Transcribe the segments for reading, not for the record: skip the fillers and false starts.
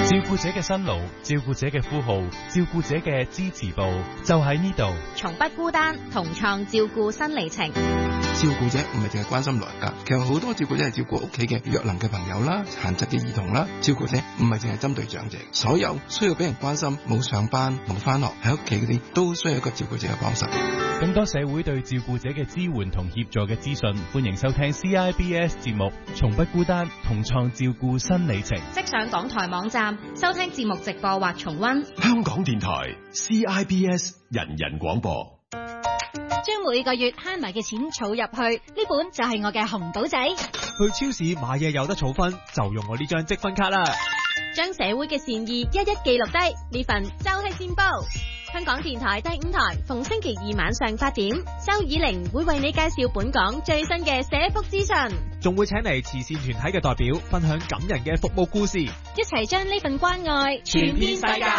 照顧者嘅辛勞，照顧者嘅呼號，照顧者嘅支持部，就喺呢度。 從不孤單，同創照顧新里程。 照顧者唔係淨係關心老人家，其實好多照顧者係照顧屋企嘅弱能嘅朋友啦、殘疾嘅兒童啦。照顧者唔係淨係針對長者，所有需要俾人關心、冇上班、冇翻學喺屋企嗰啲，都需要一個照顧者嘅幫手。 更多社會對照顧者嘅支援同協助嘅資訊，歡迎收聽 CIBS 節目《從不孤單，同創照顧新里程》。 即上港台網站收聽節目直播或重溫。 香港電台 CIBS 人人廣播。 將每個月慳埋嘅錢儲入去，呢本就係我嘅紅簿仔。 去超市買嘢有得儲分，就用我呢張積分卡啦。 將社會嘅善意一一記錄低，呢份就係善報。香港電台第5台，逢星期2晚上8點，周以玲會為你介紹本港最新嘅社福資訊， 仲會請嚟慈善團體嘅代表分享感人嘅服務故事， 一齊將呢份關愛傳遍世界。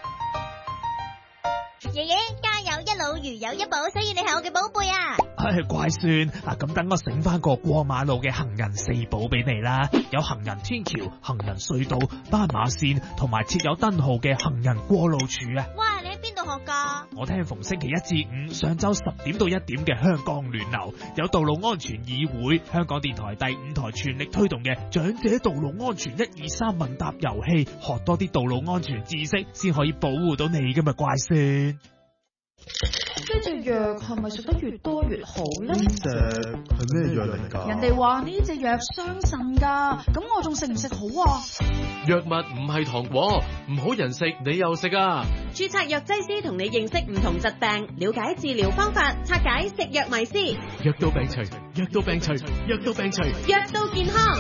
爺爺加油，一老如有一寶，所以你係我嘅寶貝啊！ 乖孫，咁等我醒翻個過馬路嘅行人4寶俾你啦，有行人天橋、行人隧道、斑馬線同埋設有燈號嘅行人過路處啊！ 哇，你喺邊度學噶？ 我聽逢星期1至5上晝10點到1點嘅香港暖流，有道路安全議會，香港電台第5台全力推動嘅長者道路安全123問答遊戲，學多啲道路安全知識，先可以保護到你噶嘛，乖孫。 呢隻藥係咪食得越多越好呢？ 呢隻係咩藥嚟㗎？ 人哋話呢隻藥傷腎㗎，咁我仲食唔食好啊？ 藥物唔係糖果，唔好人食你又食啊！ 註冊藥劑師同你認識唔同疾病，了解治療方法，拆解食藥迷思。 藥到病除，藥到病除，藥到病除， 藥到健康。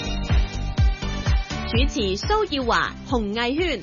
主持蘇耀華、洪藝軒。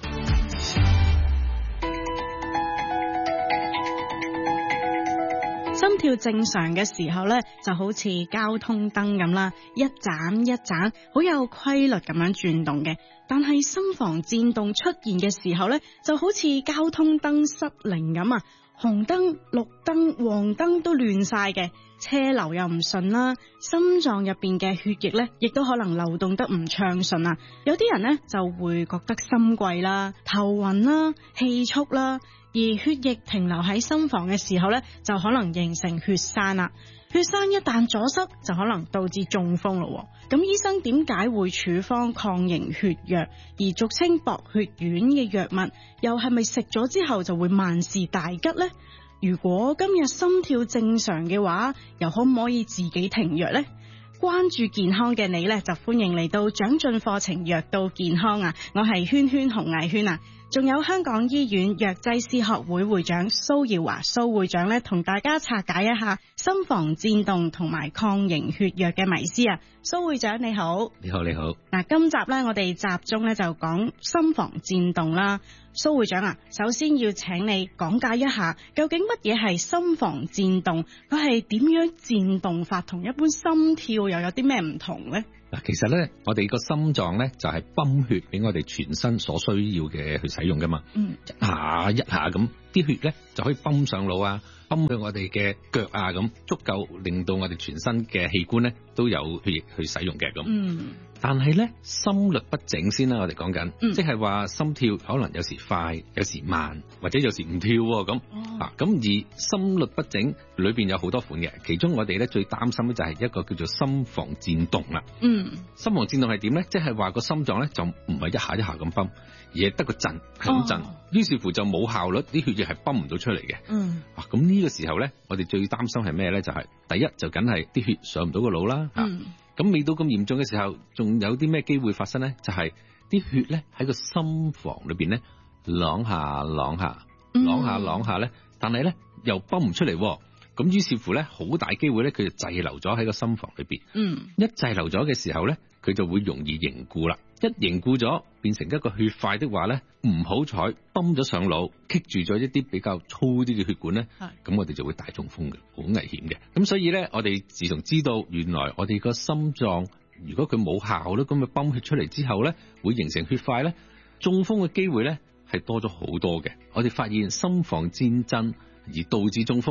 心跳正常嘅時候呢，就好似交通燈咁啦，一盞一盞，好有規律咁樣轉動嘅。但係心房顫動出現嘅時候呢，就好似交通燈失靈咁啊，紅燈、綠燈、黃燈都亂晒嘅，車流又唔順啦，心臟入邊嘅血液呢，亦都可能流動得唔暢順啊。有啲人呢，就會覺得心悸啦、頭暈啦、氣促啦。而血液停留喺心房嘅時候呢，就可能形成血栓啦。血栓一旦阻塞，就可能導致中風咯。咁醫生點解會處方抗凝血藥，而俗稱薄血丸嘅藥物，又係咪食咗之後就會萬事大吉呢？如果今日心跳正常嘅話，又可唔可以自己停藥呢？關注健康嘅你呢，就歡迎嚟到長進課程藥到健康啊！我係圈圈洪藝軒啊！仲有香港醫院藥劑師學會會長蘇耀華蘇會長咧，同大家拆解一下心房顫動同埋抗凝血藥嘅迷思啊！蘇會長你好。 你好，你好。嗱， 今集咧我哋集中咧就講心房顫動啦。蘇會長啊，首先要請你講解一下，究竟乜嘢係心房顫動？佢係點樣顫動法？同一般心跳又有啲咩唔同呢？ 嗱，其實咧，我哋個心臟咧就係泵血俾我哋全身所需要嘅去使用噶嘛。一下一下咁，啲血咧就可以泵上腦啊，泵去我哋嘅腳啊，咁足夠令到我哋全身嘅器官咧都有血液去使用嘅咁。但係咧，心律不整先啦，我哋講緊，即係話心跳可能有時快，有時慢，或者有時唔跳咁。咁而心律不整裏邊有好多款嘅，其中我哋咧最擔心咧就係一個叫做心房顫動啦。心房顫動係點咧？即係話個心臟咧就唔係一下一下咁泵，而係得個震，係咁震，於是乎就冇效率，啲血液係泵唔到出嚟嘅。咁呢個時候咧，我哋最擔心係咩咧？就係第一就梗係啲血上唔到個腦啦。咁未到咁嚴重嘅時候，仲有啲咩機會發生咧？就係啲血咧喺個心房裏邊咧啷下啷下啷下啷下咧，但係咧又泵唔出嚟。咁於是乎咧，好大機會咧，佢就滯留咗喺個心房裏邊。一滯留咗嘅時候咧，佢就會容易凝固啦。一凝固咗，變成一個血塊的話咧，唔好彩泵咗上腦，棘住咗一啲比較粗啲嘅血管咧，咁我哋就會大中風嘅，好危險嘅。咁所以咧，我哋自從知道原來我哋個心臟如果佢冇效咧，咁咪泵血出嚟之後咧，會形成血塊咧，中風嘅機會咧係多咗好多嘅。我哋發現心房顫震而導致中風咧，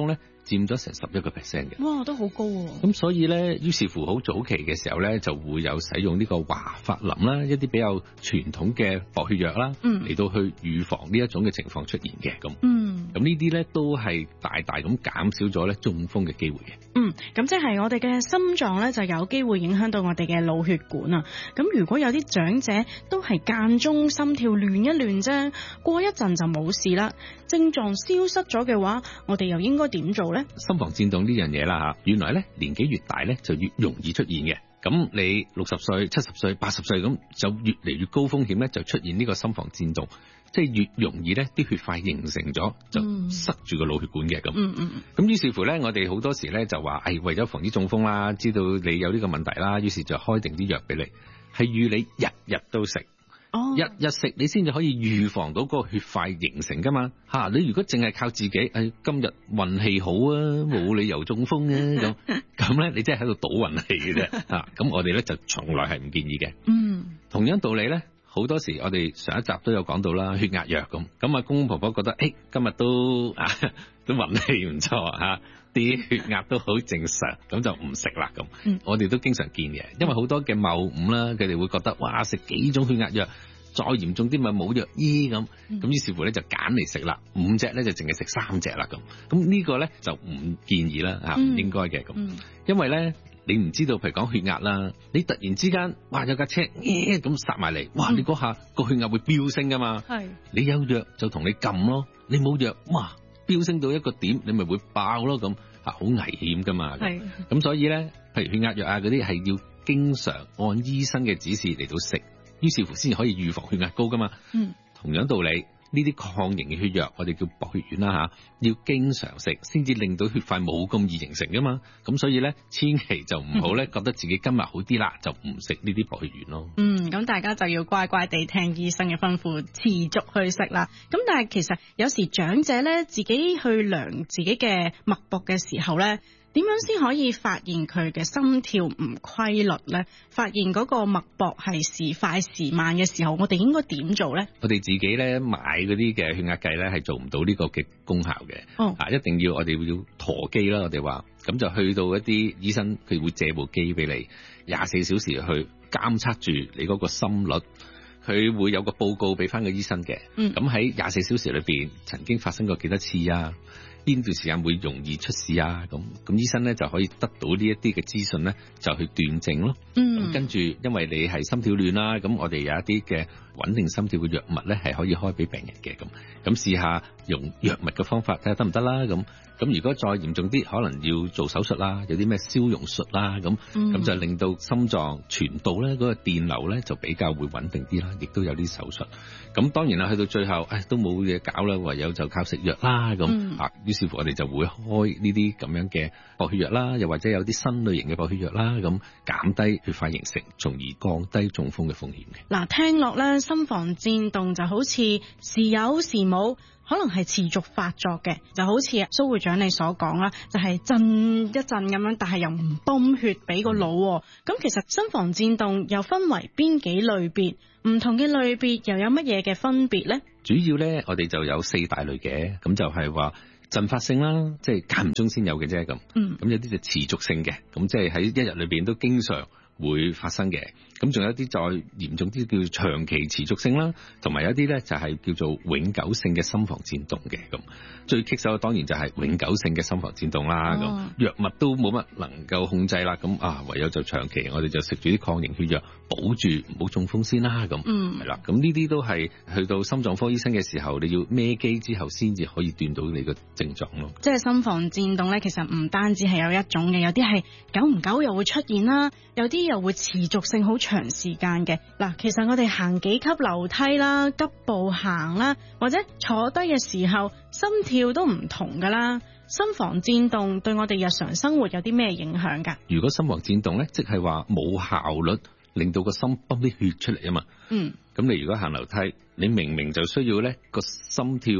佔咗成11%嘅。 哇，都好高喎！ 咁所以咧，於是乎好早期嘅時候咧，就會有使用呢個華法林啦，一啲比較傳統嘅薄血藥啦，嚟到去預防呢一種嘅情況出現嘅。咁呢啲咧都係大大咁減少咗咧中風嘅機會嘅。 咁即係我哋嘅心臟咧就有機會影響到我哋嘅腦血管啊。咁如果有啲長者都係間中心跳亂一亂啫，過一陣就冇事啦，症狀消失咗嘅話，我哋又應該點做呢？ 心房顫動呢樣嘢啦嚇，原來咧年紀越大咧就越容易出現嘅。咁你60歲、70歲、80歲咁就越嚟越高風險咧，就出現呢個心房顫動，即係越容易咧啲血塊形成咗就塞住個腦血管嘅咁。咁於是乎咧，我哋好多時咧就話，為咗防止中風啦，知道你有呢個問題啦，於是就開定啲藥俾你，係預你日日都食。日日食你先至可以預防到嗰個血塊形成噶嘛嚇。你如果淨係靠自己，今日運氣好啊，冇理由中風啊咁咧，你真係喺度賭運氣嘅啫嚇。咁我哋咧就從來係唔建議嘅。同樣道理咧，好多時我哋上一集都有講到啦，血壓藥咁啊，公公婆婆覺得今日都運氣唔錯嚇，啲血壓都好正常，咁就唔食啦咁。我哋都經常見嘅，因為好多嘅謬誤啦，佢哋會覺得哇，食幾種血壓藥，再嚴重啲咪冇藥醫咁，於是乎咧就揀嚟食啦，5隻咧就淨係食3隻啦咁。咁呢個咧就唔建議啦嚇，唔應該嘅咁，因為咧你唔知道，譬如講血壓啦，你突然之間哇有架車咁殺埋嚟，哇你嗰下個血壓會飆升噶嘛，你有藥就同你撳咯，你冇藥哇飆升到一個點，你咪會爆咯咁，好危險噶嘛。咁所以咧，譬如血壓藥啊嗰啲係要經常按醫生嘅指示嚟到食，於是乎先至可以預防血壓高噶嘛。同樣道理，呢啲抗凝嘅血藥，我哋叫薄血丸啦嚇，要經常食，先至令到血塊冇咁易形成噶嘛。咁所以咧，千祈就唔好咧，覺得自己今日好啲啦，就唔食呢啲薄血丸咯。 咁大家就要乖乖地聽醫生嘅吩咐，持續去食啦。咁但係其實有時長者咧，自己去量自己嘅脈搏嘅時候咧，點樣先可以發現佢嘅心跳唔規律呢？發現嗰個脈搏係時快時慢嘅時候，我哋應該點做呢？ 我哋自己咧買嗰啲嘅血壓計咧係做唔到呢個嘅功效嘅。一定要我哋要陀機啦，我哋話咁就去到一啲醫生，佢會借部機俾你，24小時去監測住你嗰個心率，佢會有個報告俾翻個醫生嘅。咁喺24小時裏邊曾經發生過幾多次啊？邊段時間會容易出事啊？咁醫生咧就可以得到呢一啲嘅資訊咧，就去斷症咯。咁跟住，因為你係心跳亂啦，咁我哋有一啲嘅穩定心跳嘅藥物咧，係可以開俾病人嘅。咁試下用藥物嘅方法睇下得唔得啦。咁如果再嚴重啲，可能要做手術啦，有啲咩消融術啦，咁就令到心臟傳導咧嗰個電流咧就比較會穩定啲啦，亦都有啲手術。咁當然啦，去到最後，都冇嘢搞啦，唯有就靠食藥啦。於是乎我哋就會開呢啲咁樣嘅薄血藥啦，又或者有啲新類型嘅薄血藥啦，咁減低血塊形成，從而降低中風嘅風險嘅。 嗱，聽落咧，心房顫動就好似時有時冇，可能係持續發作嘅，就好似蘇會長你所講啦，就係震一震咁樣，但係又唔泵血俾個腦。咁其實心房顫動又分為邊幾類別？唔同嘅類別又有乜嘢嘅分別呢？ 主要咧，我哋就有4大類嘅，咁就係話陣發性啦，即係間唔中先有嘅啫咁。咁有啲就持續性嘅，咁即係喺一日裏邊都經常會發生嘅。咁仲有一啲再嚴重啲叫長期持續性啦，同埋有一啲咧就係叫做永久性嘅心房顫動嘅。咁最棘手當然就係永久性嘅心房顫動啦。咁藥物都冇乜能夠控制啦，咁唯有就長期我哋就食住啲抗凝血藥保住唔好中風先啦。咁係啦，咁呢啲都係去到心臟科醫生嘅時候，你要孭機之後先至可以斷到你個症狀咯。 即係心房顫動咧，其實唔單止係有一種嘅，有啲係久唔久又會出現啦，有啲又會持續性好長時間嘅。嗱，其實我哋行幾級樓梯啦，急步行啦，或者坐低嘅時候，心跳都唔同噶啦。心房顫動對我哋日常生活有啲咩影響噶？ 如果心房顫動咧，即係話冇效率，令到個心泵啲血出嚟啊嘛。咁你如果行樓梯，你明明就需要咧個心跳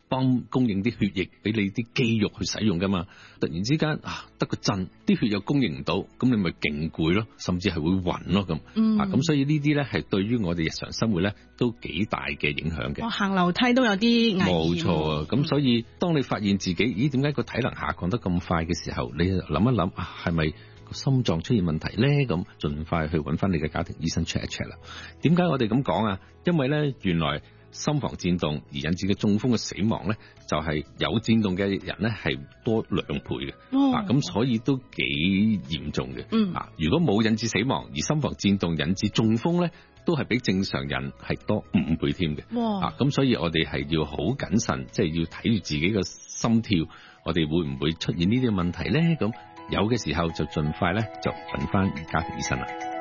泵供應啲血液俾你啲肌肉去使用噶嘛。突然之間得個震，啲血又供應唔到，咁你咪勁攰咯，甚至係會暈咯咁。咁所以呢啲咧係對於我哋日常生活咧都幾大嘅影響嘅。 行樓梯都有啲危險。 冇錯啊！咁所以當你發現自己咦點解個體能下降得咁快嘅時候，你諗一諗係咪個心臟出現問題咧？咁盡快去揾翻你嘅家庭醫生 check 一 check 啦。點解我哋咁講啊？因為咧原來心房顫動而引致嘅中風嘅死亡咧，就係有顫動嘅人咧係多2倍嘅。咁所以都幾嚴重嘅。如果冇引致死亡，而心房顫動引致中風咧，都係比正常人係多5倍添嘅。咁所以我哋係要好謹慎，即係要睇住自己嘅心跳，我哋會唔會出現呢啲問題咧？咁有嘅時候就盡快咧就揾翻家庭醫生啦。